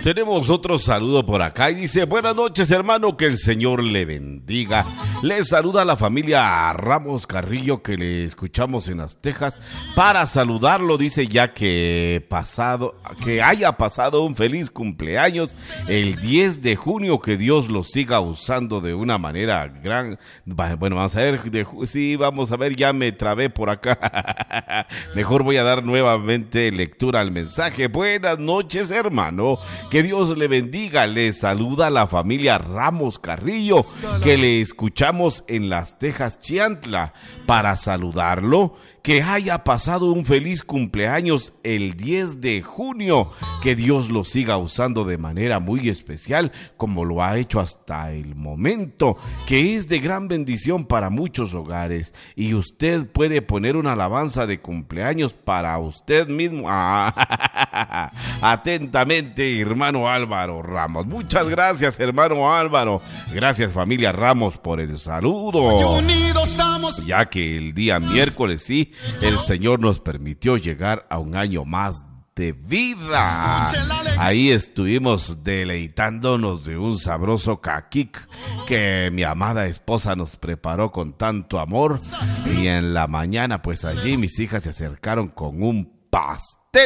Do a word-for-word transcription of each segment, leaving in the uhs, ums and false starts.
Tenemos otro saludo por acá y dice: buenas noches, hermano, que el Señor le bendiga. Le saluda a la familia Ramos Carrillo, que le escuchamos en Las Tejas. Para saludarlo, dice, ya que pasado, que haya pasado un feliz cumpleaños el diez de junio, que Dios lo siga usando de una manera gran. Bueno, vamos a ver, de, sí, vamos a ver, ya me trabé por acá. Mejor voy a dar nuevamente lectura al mensaje. Buenas noches, hermano. Que Dios le bendiga. Le saluda a la familia Ramos Carrillo, que le escuchamos en Las Tejas, Chiantla. Para saludarlo, que haya pasado un feliz cumpleaños el diez de junio. Que Dios lo siga usando de manera muy especial, como lo ha hecho hasta el momento, que es de gran bendición para muchos hogares. Y usted puede poner una alabanza de cumpleaños para usted mismo. Ah, atentamente, hermano Álvaro Ramos. Muchas gracias, hermano Álvaro. Gracias, familia Ramos, por el saludo. Ya que el día miércoles, sí, el Señor nos permitió llegar a un año más de vida. Ahí estuvimos deleitándonos de un sabroso caquic que mi amada esposa nos preparó con tanto amor. Y en la mañana, pues allí mis hijas se acercaron con un pastel.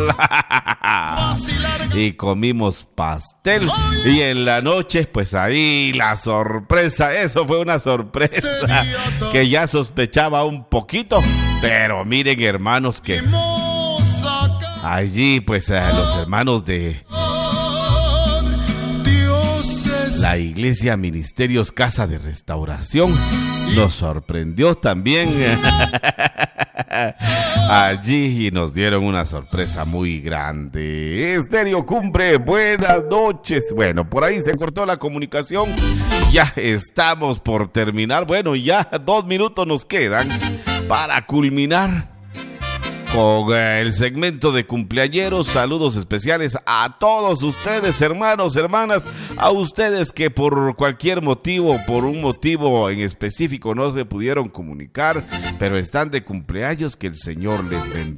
Y comimos pastel. Y en la noche, pues ahí la sorpresa. Eso fue una sorpresa que ya sospechaba un poquito. Pero miren, hermanos, que allí, pues, a los hermanos de la Iglesia Ministerios Casa de Restauración nos sorprendió también allí y nos dieron una sorpresa muy grande. Estéreo Cumbre, buenas noches. Bueno, por ahí se cortó la comunicación. Ya estamos por terminar. Bueno, ya dos minutos nos quedan para culminar con el segmento de cumpleañeros. Saludos especiales a todos ustedes, hermanos, hermanas, a ustedes que por cualquier motivo, por un motivo en específico no se pudieron comunicar, pero están de cumpleaños. Que el Señor les bendiga.